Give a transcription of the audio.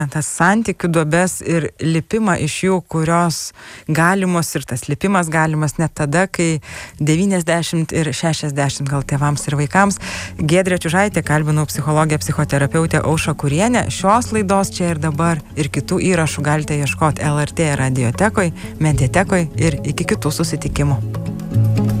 tas santykių duobes ir lipimą iš jų, kurios galimos ir tas lipimas galimas net tada, kai 90 ir 60 gal tėvams ir vaikams. Giedrė Čiužaitė, kalbinau psichologę, psichoterapeutę Aušrą Kurienę. Šios laidos čia ir dabar ir kitų įrašų galite ieškoti LRT radiotekoj, mediatekoj ir iki kitų susitikimų.